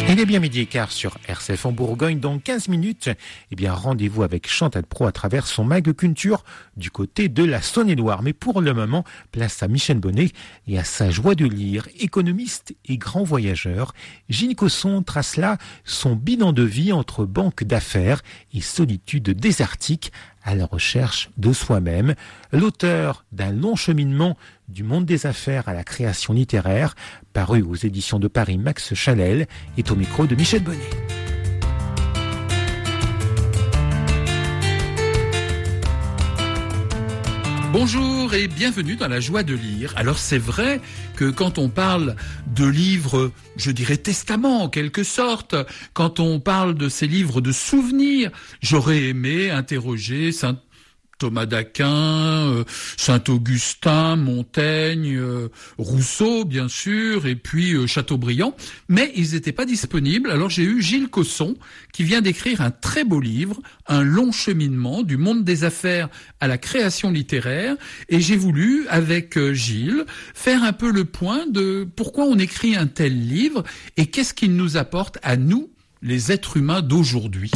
Il est bien midi et quart sur RCF en Bourgogne. Dans 15 minutes, rendez-vous avec Chantal Pro à travers son mag culture du côté de la Saône-et-Loire. Mais pour le moment, place à Michel Bonnet et à sa joie de lire. Économiste et grand voyageur, Gilles Cosson trace là son bilan de vie entre banque d'affaires et solitude désertique à la recherche de soi-même. L'auteur d'un long cheminement du monde des affaires à la création littéraire, paru aux éditions de Paris Max Chalel, est au micro de Michel Bonnet. Bonjour et bienvenue dans la joie de lire. Alors c'est vrai que quand on parle de livres, je dirais testament en quelque sorte, quand on parle de ces livres de souvenirs, j'aurais aimé interroger Thomas d'Aquin, Saint-Augustin, Montaigne, Rousseau bien sûr, et puis Chateaubriand, mais ils n'étaient pas disponibles. Alors j'ai eu Gilles Cosson qui vient d'écrire un très beau livre, Un long cheminement du monde des affaires à la création littéraire, et j'ai voulu, avec Gilles, faire un peu le point de pourquoi on écrit un tel livre et qu'est-ce qu'il nous apporte à nous, les êtres humains d'aujourd'hui.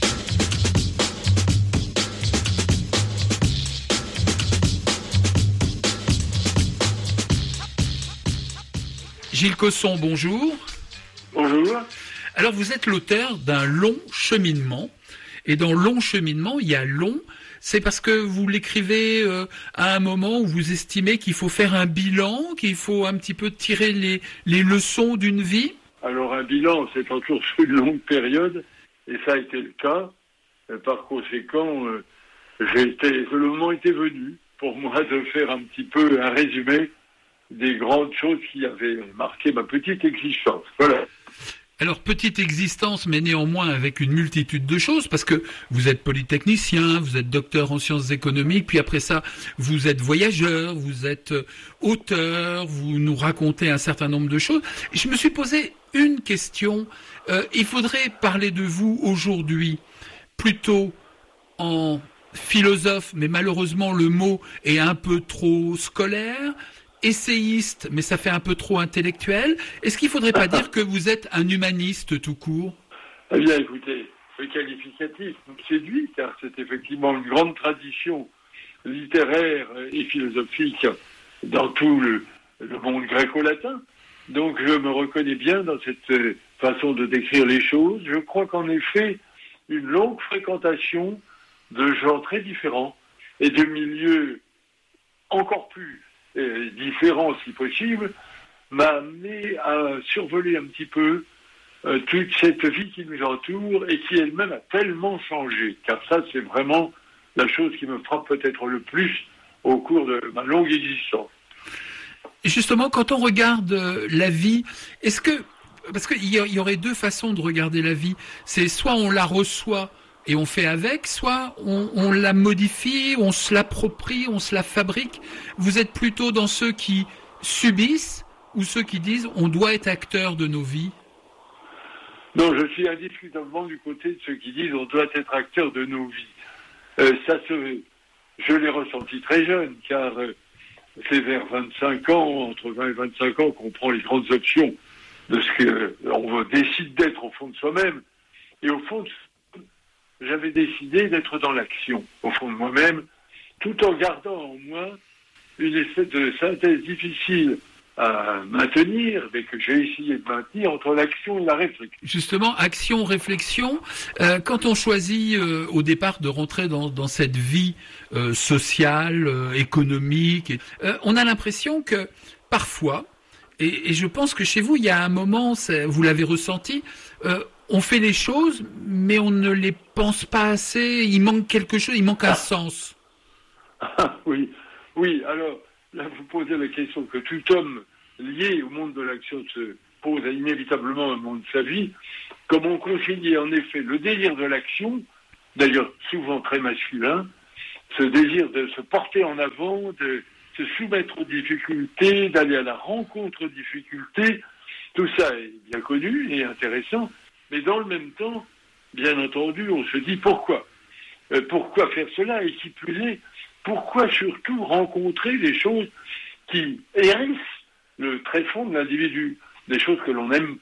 Gilles Cosson, bonjour. Bonjour. Alors, vous êtes l'auteur d'un long cheminement. Et dans long cheminement, il y a long. C'est parce que vous l'écrivez à un moment où vous estimez qu'il faut faire un bilan, qu'il faut un petit peu tirer les leçons d'une vie? Alors, un bilan, c'est toujours sur une longue période. Et ça a été le cas. Par conséquent, le moment était venu pour moi de faire un petit peu un résumé des grandes choses qui avaient marqué ma petite existence. Voilà. Alors, petite existence, mais néanmoins avec une multitude de choses, parce que vous êtes polytechnicien, vous êtes docteur en sciences économiques, puis après ça, vous êtes voyageur, vous êtes auteur, vous nous racontez un certain nombre de choses. Et je me suis posé une question. Il faudrait parler de vous aujourd'hui plutôt en philosophe, mais malheureusement le mot est un peu trop scolaire, essayiste, mais ça fait un peu trop intellectuel. Est-ce qu'il ne faudrait pas dire que vous êtes un humaniste tout court? Eh bien, écoutez, le qualificatif me séduit, car c'est effectivement une grande tradition littéraire et philosophique dans tout le monde gréco-latin. Donc, je me reconnais bien dans cette façon de décrire les choses. Je crois qu'en effet, une longue fréquentation de gens très différents et de milieux encore plus différent si possible, m'a amené à survoler un petit peu toute cette vie qui nous entoure et qui elle-même a tellement changé. Car ça, c'est vraiment la chose qui me frappe peut-être le plus au cours de ma longue existence. Et justement, quand on regarde la vie, est-ce que... Parce qu'il y aurait deux façons de regarder la vie. C'est soit on la reçoit et on fait avec, soit on la modifie, on se l'approprie, on se la fabrique. Vous êtes plutôt dans ceux qui subissent ou ceux qui disent on doit être acteur de nos vies? Non, je suis indiscutablement du côté de ceux qui disent on doit être acteur de nos vies. Je l'ai ressenti très jeune, car c'est vers 25 ans, entre 20 et 25 ans, qu'on prend les grandes options de ce qu'on décide d'être au fond de soi-même. Et au fond, j'avais décidé d'être dans l'action, au fond de moi-même, tout en gardant en moi une espèce de synthèse difficile à maintenir, mais que j'ai essayé de maintenir entre l'action et la réflexion. Justement, action, réflexion, quand on choisit au départ de rentrer dans cette vie sociale, économique, on a l'impression que parfois, et je pense que chez vous, il y a un moment, vous l'avez ressenti, on fait les choses, mais on ne les pense pas assez. Il manque quelque chose, il manque un sens. Ah, oui. Alors, là, vous posez la question que tout homme lié au monde de l'action se pose inévitablement au moment de sa vie. Comment concilier, en effet, le désir de l'action, d'ailleurs souvent très masculin, ce désir de se porter en avant, de se soumettre aux difficultés, d'aller à la rencontre aux difficultés. Tout ça est bien connu et intéressant. Mais dans le même temps, bien entendu, on se dit pourquoi pourquoi faire cela? Et qui plus est, pourquoi surtout rencontrer des choses qui hérissent le tréfonds de l'individu, des choses que l'on n'aime pas,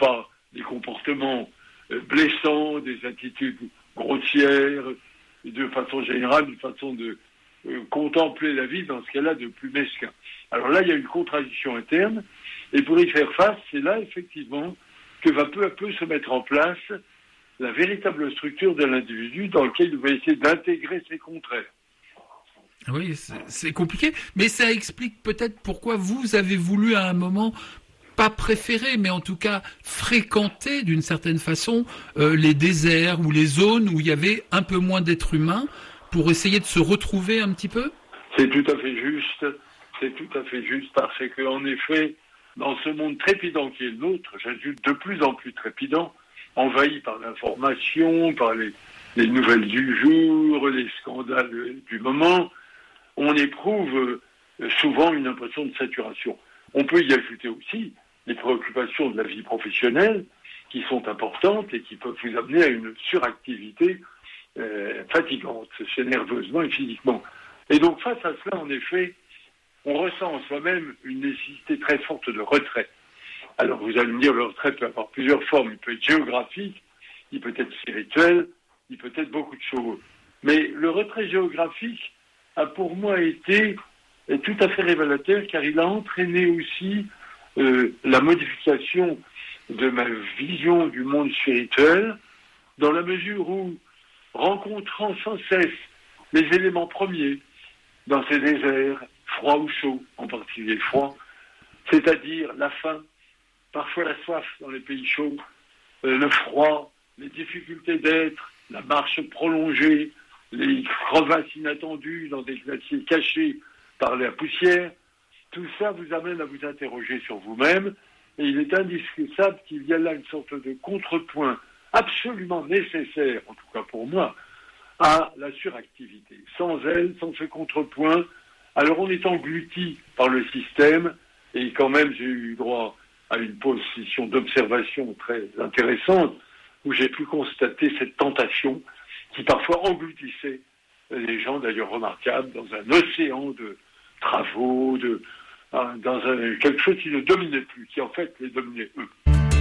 des comportements blessants, des attitudes grossières, et de façon générale, une façon de contempler la vie dans ce cas-là de plus mesquin. Alors là, il y a une contradiction interne, et pour y faire face, c'est là effectivement que va peu à peu se mettre en place la véritable structure de l'individu dans lequel il va essayer d'intégrer ses contraires. Oui, c'est compliqué, mais ça explique peut-être pourquoi vous avez voulu à un moment, pas préférer, mais en tout cas fréquenter d'une certaine façon les déserts ou les zones où il y avait un peu moins d'êtres humains pour essayer de se retrouver un petit peu. C'est tout à fait juste, parce que en effet, dans ce monde trépidant qui est le nôtre, j'ajoute de plus en plus trépidant, envahi par l'information, par les nouvelles du jour, les scandales du moment, on éprouve souvent une impression de saturation. On peut y ajouter aussi les préoccupations de la vie professionnelle qui sont importantes et qui peuvent vous amener à une suractivité fatigante, c'est nerveusement et physiquement. Et donc face à cela, en effet, on ressent en soi-même une nécessité très forte de retrait. Alors vous allez me dire, le retrait peut avoir plusieurs formes. Il peut être géographique, il peut être spirituel, il peut être beaucoup de choses. Mais le retrait géographique a pour moi été tout à fait révélateur, car il a entraîné aussi la modification de ma vision du monde spirituel, dans la mesure où, rencontrant sans cesse les éléments premiers dans ces déserts, froids ou chauds, en particulier froids, c'est-à-dire la faim, parfois la soif dans les pays chauds, le froid, les difficultés d'être, la marche prolongée, les crevasses inattendues dans des glaciers cachés par la poussière, tout ça vous amène à vous interroger sur vous-même, et il est indiscutable qu'il y a là une sorte de contrepoint absolument nécessaire, en tout cas pour moi, à la suractivité. Sans elle, sans ce contrepoint, alors on est englouti par le système, et quand même j'ai eu droit à une position d'observation très intéressante, où j'ai pu constater cette tentation qui parfois engloutissait les gens d'ailleurs remarquables dans un océan de travaux, dans quelque chose qui ne dominait plus, qui en fait les dominait eux.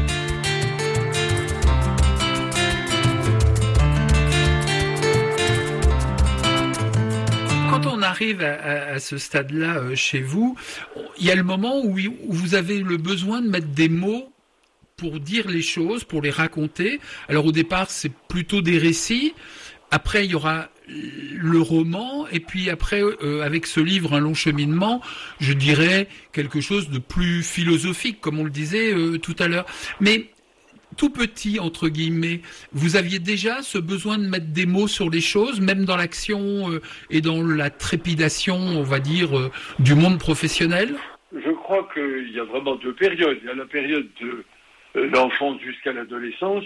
Quand on arrive à ce stade-là chez vous, il y a le moment où vous avez le besoin de mettre des mots pour dire les choses, pour les raconter. Alors au départ, c'est plutôt des récits. Après, il y aura le roman. Et puis après, avec ce livre, Un long cheminement, je dirais quelque chose de plus philosophique, comme on le disait tout à l'heure. Mais tout petit, entre guillemets, vous aviez déjà ce besoin de mettre des mots sur les choses, même dans l'action et dans la trépidation, on va dire, du monde professionnel? Je crois qu'il y a vraiment deux périodes. Il y a la période de l'enfance jusqu'à l'adolescence,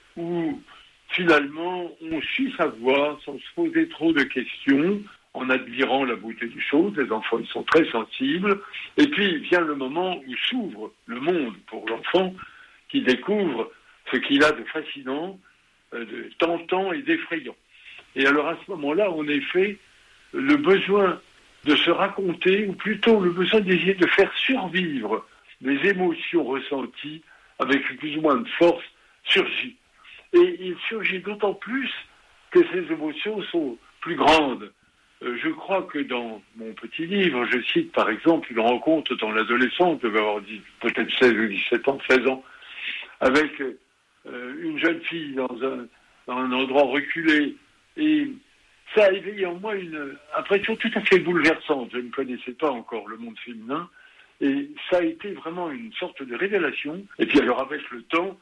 où finalement on suit sa voie sans se poser trop de questions, en admirant la beauté des choses. Les enfants, ils sont très sensibles. Et puis vient le moment où s'ouvre le monde pour l'enfant, qui découvre ce qu'il a de fascinant, de tentant et d'effrayant. Et alors à ce moment-là, en effet, le besoin de se raconter, ou plutôt le besoin d'essayer de faire survivre les émotions ressenties avec plus ou moins de force, surgit. Et il surgit d'autant plus que ces émotions sont plus grandes. Je crois que dans mon petit livre, je cite par exemple une rencontre dans l'adolescence, je devais avoir peut-être 16 ou 17 ans, 16 ans, avec une jeune fille dans un endroit reculé. Et ça a éveillé en moi une impression tout à fait bouleversante. Je ne connaissais pas encore le monde féminin. Et ça a été vraiment une sorte de révélation. Et puis alors avec le temps,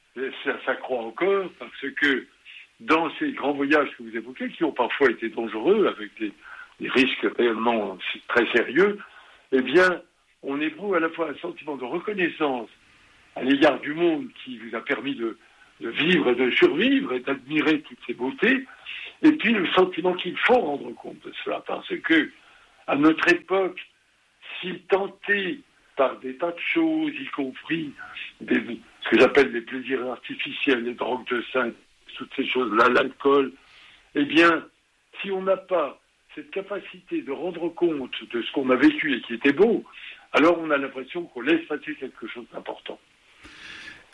ça s'accroît encore, parce que dans ces grands voyages que vous évoquez, qui ont parfois été dangereux, avec des risques réellement très sérieux, eh bien, on éprouve à la fois un sentiment de reconnaissance à l'égard du monde qui vous a permis de vivre et de survivre et d'admirer toutes ces beautés, et puis le sentiment qu'il faut rendre compte de cela, parce que à notre époque, si tenté par des tas de choses, y compris ce que j'appelle les plaisirs artificiels, les drogues de synthèse, toutes ces choses-là, l'alcool, eh bien, si on n'a pas cette capacité de rendre compte de ce qu'on a vécu et qui était beau, alors on a l'impression qu'on laisse passer quelque chose d'important.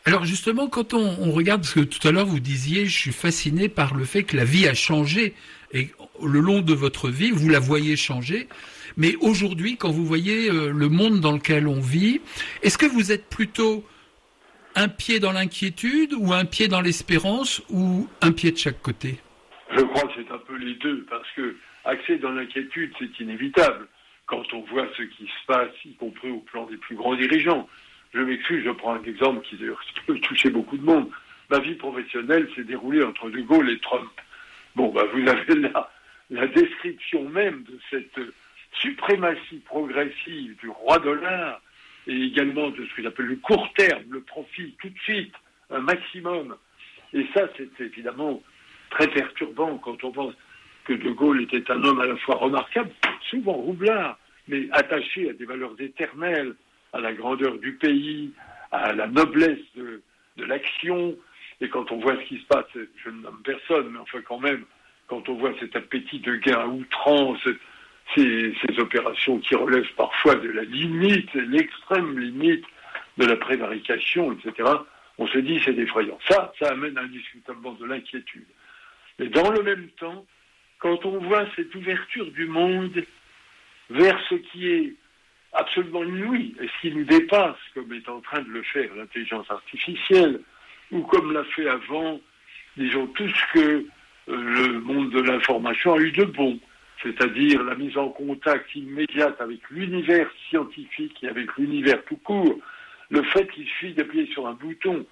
Alors justement, quand on regarde, parce que tout à l'heure vous disiez, je suis fasciné par le fait que la vie a changé, et le long de votre vie, vous la voyez changer. Mais aujourd'hui, quand vous voyez le monde dans lequel on vit, est-ce que vous êtes plutôt un pied dans l'inquiétude ou un pied dans l'espérance ou un pied de chaque côté? Je crois que c'est un peu les deux, parce que axé dans l'inquiétude, c'est inévitable. Quand on voit ce qui se passe, y compris au plan des plus grands dirigeants. Je m'excuse, je prends un exemple qui peut toucher beaucoup de monde. Ma vie professionnelle s'est déroulée entre De Gaulle et Trump. Bon, vous avez là la description même de cette suprématie progressive du roi dollar et également de ce que j'appelle le court terme, le profit tout de suite, un maximum. Et ça, c'est évidemment très perturbant quand on pense que De Gaulle était un homme à la fois remarquable, souvent roublard, mais attaché à des valeurs éternelles, à la grandeur du pays, à la noblesse de l'action. Et quand on voit ce qui se passe, je ne nomme personne, mais enfin quand même, quand on voit cet appétit de gain à outrance, ces opérations qui relèvent parfois de la limite, l'extrême limite de la prévarication, etc., on se dit c'est effrayant. Ça amène indiscutablement de l'inquiétude. Mais dans le même temps, quand on voit cette ouverture du monde vers ce qui est absolument inouï, et ce qui nous dépasse, comme est en train de le faire l'intelligence artificielle, ou comme l'a fait avant, disons, tout ce que le monde de l'information a eu de bon, c'est-à-dire la mise en contact immédiate avec l'univers scientifique et avec l'univers tout court, le fait qu'il suffit d'appuyer sur un bouton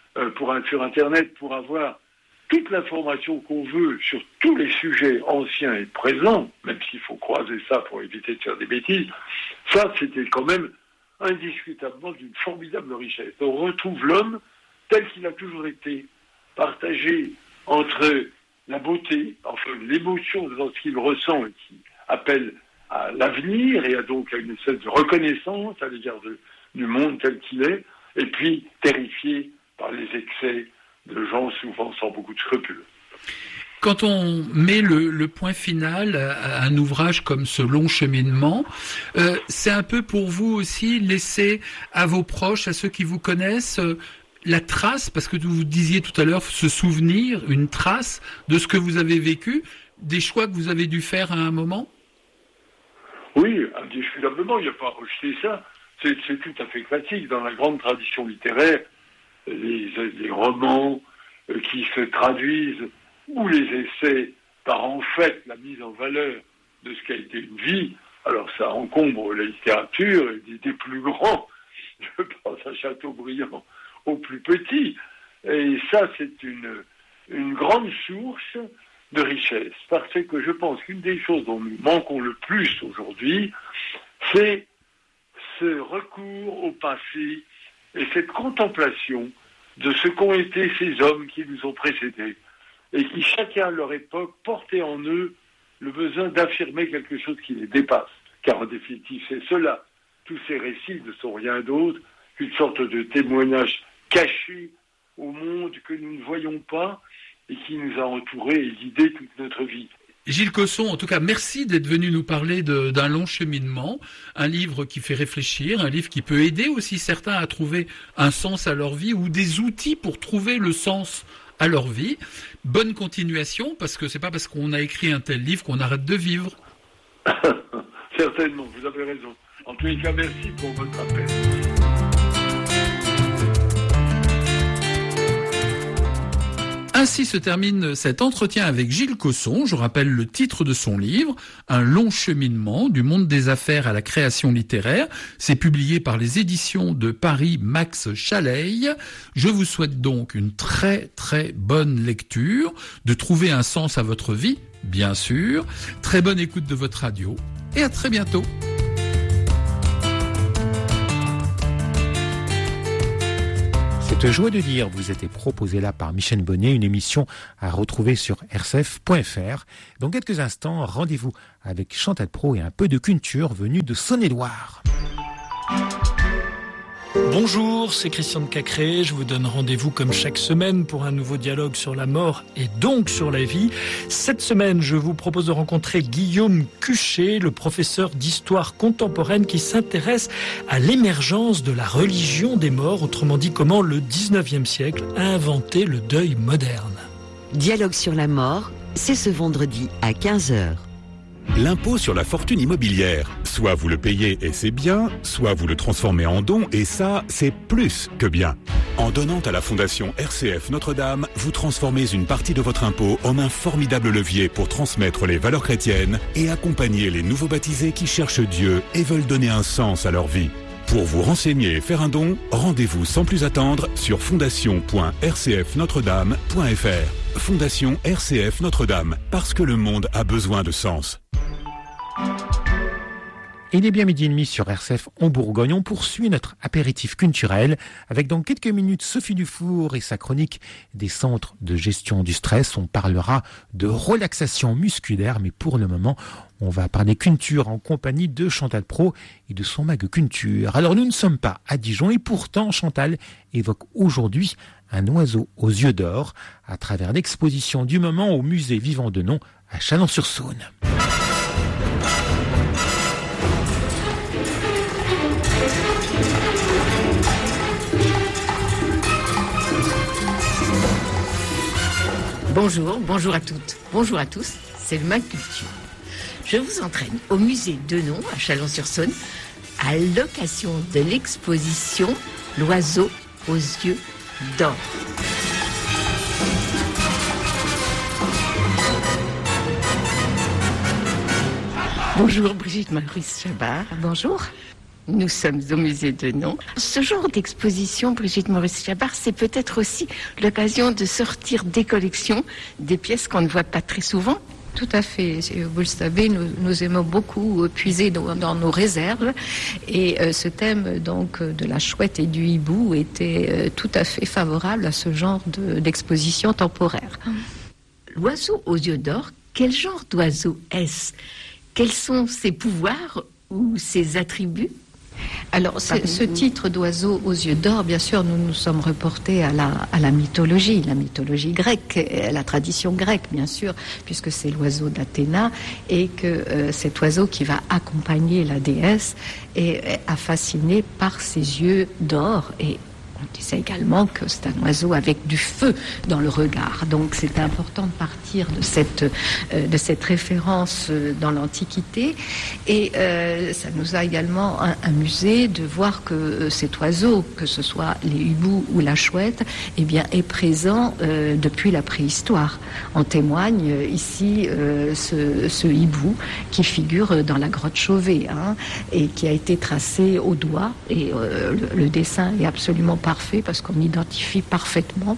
sur Internet pour avoir toute l'information qu'on veut sur tous les sujets anciens et présents, même s'il faut croiser ça pour éviter de faire des bêtises, ça c'était quand même indiscutablement d'une formidable richesse. On retrouve l'homme tel qu'il a toujours été, partagé entre la beauté, enfin l'émotion dans ce qu'il ressent et qui appelle à l'avenir et donc à une espèce de reconnaissance à l'égard du monde tel qu'il est, et puis terrifié par les excès de gens souvent sans beaucoup de scrupules. Quand on met le point final à un ouvrage comme ce long cheminement, c'est un peu pour vous aussi laisser à vos proches, à ceux qui vous connaissent, la trace, parce que vous disiez tout à l'heure, se souvenir, une trace de ce que vous avez vécu, des choix que vous avez dû faire à un moment? Oui, indiscutablement, il n'y a pas à rejeter ça. C'est tout à fait classique. Dans la grande tradition littéraire, les romans qui se traduisent, ou les essais par en fait la mise en valeur de ce qu'a été une vie, alors ça encombre la littérature, et des plus grands, je pense à Chateaubriand, aux plus petits. Et ça, c'est une grande source de richesse, parce que je pense qu'une des choses dont nous manquons le plus aujourd'hui, c'est ce recours au passé et cette contemplation de ce qu'ont été ces hommes qui nous ont précédés et qui, chacun à leur époque, portaient en eux le besoin d'affirmer quelque chose qui les dépasse. Car en définitive, c'est cela. Tous ces récits ne sont rien d'autre qu'une sorte de témoignage caché au monde que nous ne voyons pas et qui nous a entourés et guidés toute notre vie. Gilles Cosson, en tout cas, merci d'être venu nous parler d'un long cheminement, un livre qui fait réfléchir, un livre qui peut aider aussi certains à trouver un sens à leur vie ou des outils pour trouver le sens à leur vie. Bonne continuation, parce que c'est pas parce qu'on a écrit un tel livre qu'on arrête de vivre. Certainement, vous avez raison. En tous les cas, merci pour votre appel. Ainsi se termine cet entretien avec Gilles Cosson. Je rappelle le titre de son livre, Un long cheminement du monde des affaires à la création littéraire. C'est publié par les éditions de Paris Max Chaleil. Je vous souhaite donc une très très bonne lecture, de trouver un sens à votre vie, bien sûr. Très bonne écoute de votre radio et à très bientôt. Cette joie de lire vous était proposée là par Michel Bonnet, une émission à retrouver sur rcf.fr. Dans quelques instants, rendez-vous avec Chantal Pro et un peu de culture venue de Saône-et-Loire. Bonjour, c'est Christian de Cacré. Je vous donne rendez-vous comme chaque semaine pour un nouveau dialogue sur la mort et donc sur la vie. Cette semaine, je vous propose de rencontrer Guillaume Cuchet, le professeur d'histoire contemporaine qui s'intéresse à l'émergence de la religion des morts, autrement dit comment le 19e siècle a inventé le deuil moderne. Dialogue sur la mort, c'est ce vendredi à 15h. L'impôt sur la fortune immobilière. Soit vous le payez et c'est bien, soit vous le transformez en don et ça, c'est plus que bien. En donnant à la Fondation RCF Notre-Dame, vous transformez une partie de votre impôt en un formidable levier pour transmettre les valeurs chrétiennes et accompagner les nouveaux baptisés qui cherchent Dieu et veulent donner un sens à leur vie. Pour vous renseigner et faire un don, rendez-vous sans plus attendre sur fondation.rcfnotredame.fr. Fondation RCF Notre-Dame, parce que le monde a besoin de sens. Il est bien 12h30 sur RCF en Bourgogne. On poursuit notre apéritif culturel avec dans quelques minutes Sophie Dufour et sa chronique des centres de gestion du stress. On parlera de relaxation musculaire, mais pour le moment, on va parler culture en compagnie de Chantal Pro et de son mag culture. Alors nous ne sommes pas à Dijon et pourtant Chantal évoque aujourd'hui un oiseau aux yeux d'or à travers l'exposition du moment au musée Vivant Denon à Chalon-sur-Saône. Bonjour à toutes, bonjour à tous, c'est le Mag Culture. Je vous entraîne au musée Denon à Chalon-sur-Saône à l'occasion de l'exposition L'oiseau aux yeux d'or. Bonjour Brigitte Maurice-Chabard. Bonjour. Nous sommes au musée Denon. Ce genre d'exposition, Brigitte Maurice-Chabard, c'est peut-être aussi l'occasion de sortir des collections, des pièces qu'on ne voit pas très souvent. Tout à fait. Vous le savez, nous aimons beaucoup puiser dans nos réserves. Et ce thème donc de la chouette et du hibou était tout à fait favorable à ce genre d'exposition temporaire. L'oiseau aux yeux d'or, quel genre d'oiseau est-ce ? Quels sont ses pouvoirs ou ses attributs ? Alors, ce titre d'oiseau aux yeux d'or, bien sûr, nous nous sommes reportés à la mythologie grecque, à la tradition grecque, bien sûr, puisque c'est l'oiseau d'Athéna et que cet oiseau qui va accompagner la déesse a fasciné par ses yeux d'or. Et on disait également que c'est un oiseau avec du feu dans le regard. Donc c'est important de partir de cette référence dans l'Antiquité. Et ça nous a également amusé de voir que cet oiseau, que ce soit les hiboux ou la chouette, eh bien, est présent depuis la préhistoire. En témoigne ici ce hibou qui figure dans la grotte Chauvet et qui a été tracé au doigt. Et le dessin est absolument parfait parce qu'on identifie parfaitement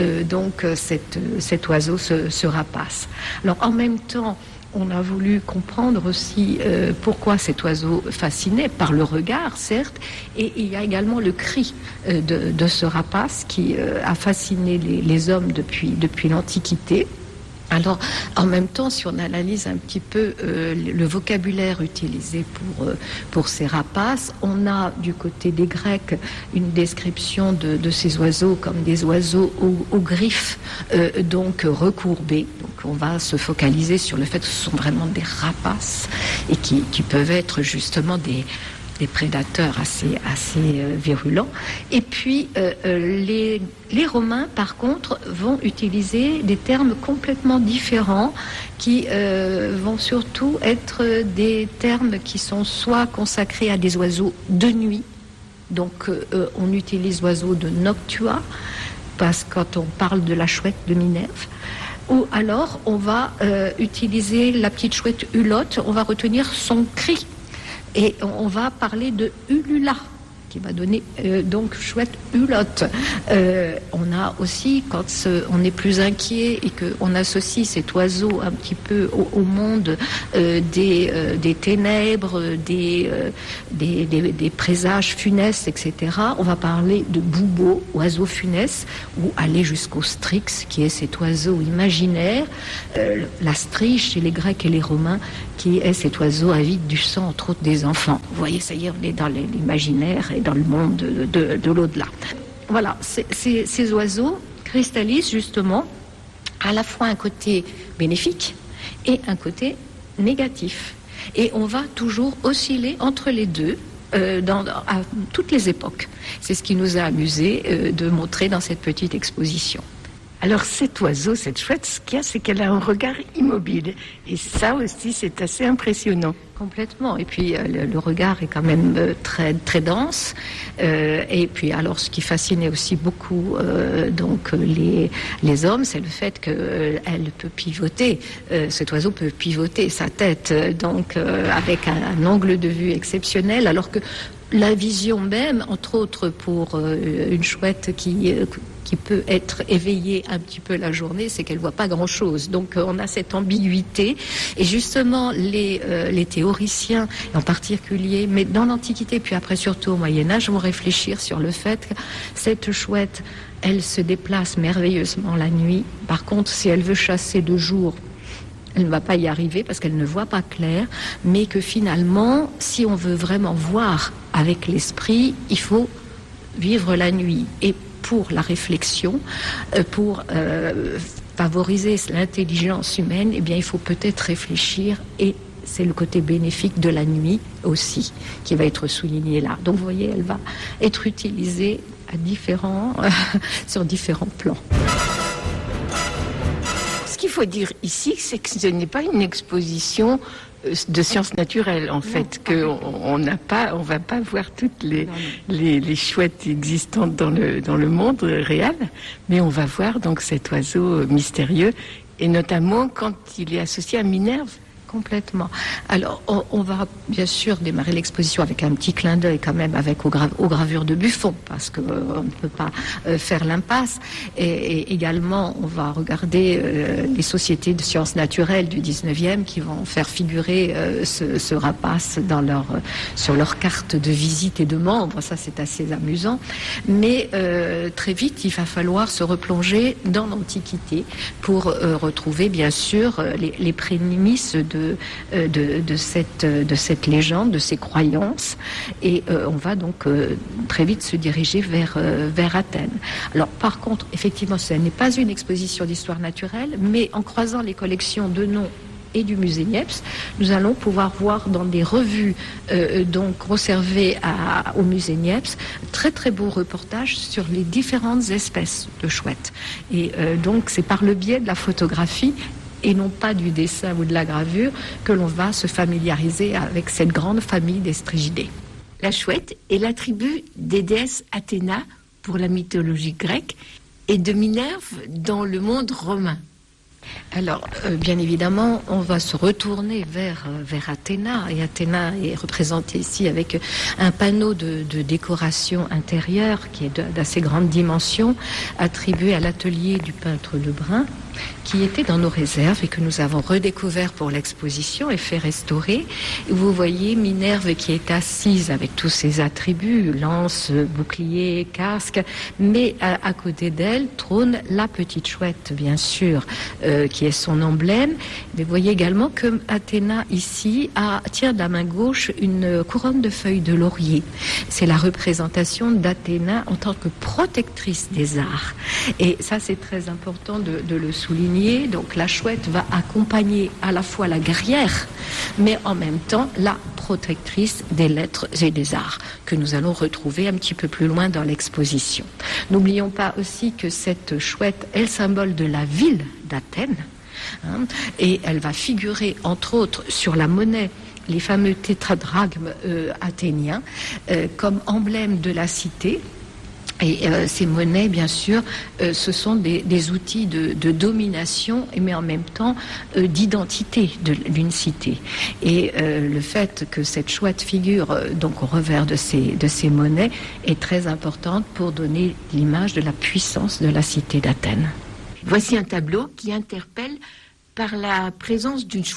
cet oiseau, ce rapace. Alors en même temps, on a voulu comprendre aussi pourquoi cet oiseau fascinait par le regard, certes, et il y a également le cri de ce rapace qui a fasciné les hommes depuis l'Antiquité. Alors, en même temps, si on analyse un petit peu le vocabulaire utilisé pour ces rapaces, on a du côté des Grecs une description de ces oiseaux comme des oiseaux aux griffes, donc recourbés. Donc, on va se focaliser sur le fait que ce sont vraiment des rapaces et qui peuvent être justement des prédateurs assez virulents. Et puis les Romains, par contre, vont utiliser des termes complètement différents qui vont surtout être des termes qui sont soit consacrés à des oiseaux de nuit. Donc on utilise l'oiseau de Noctua, parce que quand on parle de la chouette de Minerve, ou alors on va utiliser la petite chouette Hulotte, on va retenir son cri. Et on va parler de Ulula, qui va donner donc chouette Hulotte. On a aussi, quand on est plus inquiet et qu'on associe cet oiseau un petit peu au monde des ténèbres, des présages funestes, etc., on va parler de Boubo, oiseau funeste, ou aller jusqu'au Strix, qui est cet oiseau imaginaire, la Stryche chez les Grecs et les Romains, qui est cet oiseau avide du sang, entre autres des enfants. Vous voyez, ça y est, on est dans l'imaginaire et dans le monde de l'au-delà. Voilà, ces oiseaux cristallisent justement à la fois un côté bénéfique et un côté négatif. Et on va toujours osciller entre les deux à toutes les époques. C'est ce qui nous a amusé de montrer dans cette petite exposition. Alors cet oiseau, cette chouette, ce qu'il y a, c'est qu'elle a un regard immobile. Et ça aussi, c'est assez impressionnant. Complètement. Et puis le regard est quand même très très dense. Et puis alors, ce qui fascinait aussi beaucoup donc les hommes, c'est le fait qu'elle peut pivoter. Cet oiseau peut pivoter sa tête, donc avec un angle de vue exceptionnel, alors que la vision même, entre autres pour une chouette qui peut être éveillée un petit peu la journée, c'est qu'elle voit pas grand-chose. Donc on a cette ambiguïté. Et justement, les théoriciens, en particulier, mais dans l'Antiquité, puis après surtout au Moyen-Âge, vont réfléchir sur le fait que cette chouette, elle se déplace merveilleusement la nuit. Par contre, si elle veut chasser de jour, elle ne va pas y arriver parce qu'elle ne voit pas clair, mais que finalement, si on veut vraiment voir avec l'esprit, il faut vivre la nuit. Et pour la réflexion, pour favoriser l'intelligence humaine, eh bien, il faut peut-être réfléchir, et c'est le côté bénéfique de la nuit aussi qui va être souligné là. Donc vous voyez, elle va être utilisée à sur différents plans. Ce qu'il faut dire ici, c'est que ce n'est pas une exposition de sciences naturelles, en fait, qu'on n'a pas, on va pas voir toutes les chouettes existantes dans le monde réel, mais on va voir donc cet oiseau mystérieux, et notamment quand il est associé à Minerve. Complètement. Alors, on va bien sûr démarrer l'exposition avec un petit clin d'œil quand même aux gravures de Buffon, parce qu'on ne peut pas faire l'impasse. Et également, on va regarder les sociétés de sciences naturelles du 19e qui vont faire figurer ce rapace sur leur carte de visite et de membres. Ça, c'est assez amusant. Mais très vite, il va falloir se replonger dans l'Antiquité pour retrouver, bien sûr, les prémices de cette légende, de ces croyances, et on va donc très vite se diriger vers Athènes. Alors par contre, effectivement, ce n'est pas une exposition d'histoire naturelle, mais en croisant les collections de noms et du musée Niepce, nous allons pouvoir voir dans des revues donc conservées au musée Niepce très très beaux reportages sur les différentes espèces de chouettes. Et donc c'est par le biais de la photographie et non pas du dessin ou de la gravure, que l'on va se familiariser avec cette grande famille des Strygidés. La chouette est l'attribut des déesses Athéna pour la mythologie grecque et de Minerve dans le monde romain. Alors, bien évidemment, on va se retourner vers Athéna, et Athéna est représentée ici avec un panneau de décoration intérieure qui est d'assez grande dimension, attribué à l'atelier du peintre Lebrun, qui était dans nos réserves et que nous avons redécouvert pour l'exposition et fait restaurer. Vous voyez Minerve qui est assise avec tous ses attributs, lance, bouclier, casque, mais à côté d'elle trône la petite chouette, bien sûr, qui est son emblème. Mais vous voyez également que Athéna ici tient de la main gauche une couronne de feuilles de laurier. C'est la représentation d'Athéna en tant que protectrice des arts. Et ça, c'est très important de le souligner. Donc la chouette va accompagner à la fois la guerrière, mais en même temps la protectrice des lettres et des arts, que nous allons retrouver un petit peu plus loin dans l'exposition. N'oublions pas aussi que cette chouette est le symbole de la ville d'Athènes, et elle va figurer entre autres sur la monnaie, les fameux tétradrachmes athéniens, comme emblème de la cité. Et ces monnaies, bien sûr, ce sont des outils de domination, mais en même temps d'identité d'une cité. Et le fait que cette chouette figure donc au revers de ces monnaies est très importante pour donner l'image de la puissance de la cité d'Athènes. Voici un tableau qui interpelle par la présence d'une chouette.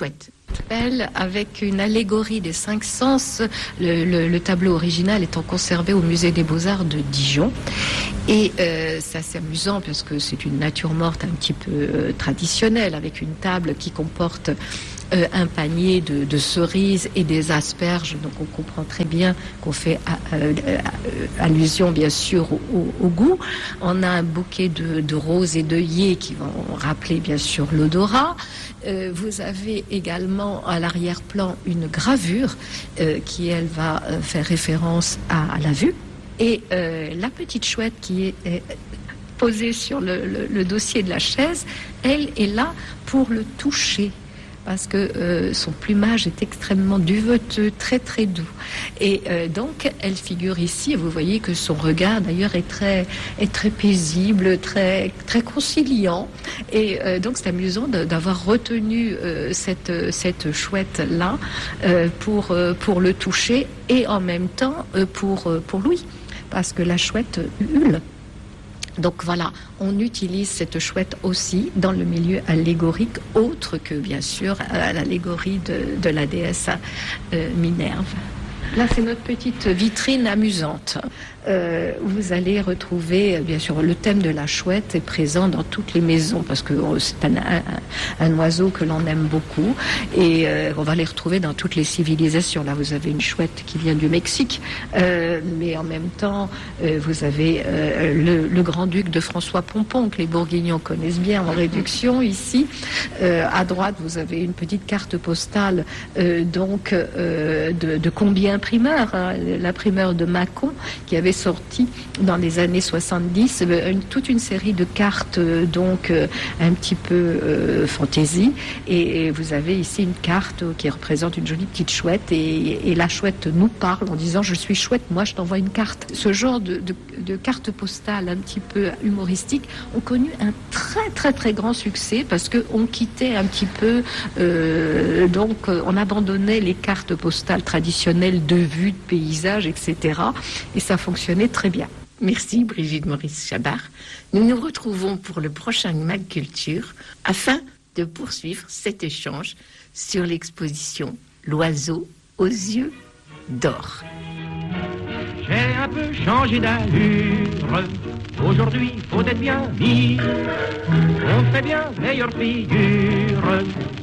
Avec une allégorie des 5 sens. Le tableau original étant conservé au musée des Beaux-Arts de Dijon. Et c'est assez amusant parce que c'est une nature morte un petit peu traditionnelle, avec une table qui comporte un panier de cerises et des asperges. Donc on comprend très bien qu'on fait allusion bien sûr au goût. On a un bouquet de roses et d'œillets qui vont rappeler bien sûr l'odorat. Vous avez également à l'arrière-plan une gravure qui, elle, va faire référence à la vue. Et la petite chouette qui est posée sur le dossier de la chaise, elle est là pour le toucher. Parce que son plumage est extrêmement duveteux, très très doux. Et donc, elle figure ici, et vous voyez que son regard d'ailleurs est très paisible, très conciliant. Et donc, c'est amusant d'avoir retenu cette chouette-là pour le toucher et en même temps pour lui. Parce que la chouette hule. Donc voilà, on utilise cette chouette aussi dans le milieu allégorique, autre que bien sûr l'allégorie de la déesse Minerve. Là, c'est notre petite vitrine amusante. Vous allez retrouver, bien sûr, le thème de la chouette est présent dans toutes les maisons parce que c'est un oiseau que l'on aime beaucoup et on va les retrouver dans toutes les civilisations. Là, vous avez une chouette qui vient du Mexique, mais en même temps, vous avez le grand-duc de François Pompon que les Bourguignons connaissent bien en réduction ici. À droite, vous avez une petite carte postale de Combien imprimeur, l'imprimeur de Mâcon qui avait sorti dans les années 70 toute une série de cartes un petit peu fantaisie et vous avez ici une carte qui représente une jolie petite chouette et la chouette nous parle en disant je suis chouette, moi je t'envoie une carte. Ce genre de cartes postales un petit peu humoristiques ont connu un très grand succès parce qu'on quittait un petit peu on abandonnait les cartes postales traditionnelles de vue, de paysage, etc. et ça fonctionnait très bien. Merci Brigitte Maurice-Chabard. Nous nous retrouvons pour le prochain Mag Culture afin de poursuivre cet échange sur l'exposition L'oiseau aux yeux d'or. J'ai un peu changé d'allure, aujourd'hui faut être bien mis, on fait bien meilleure figure,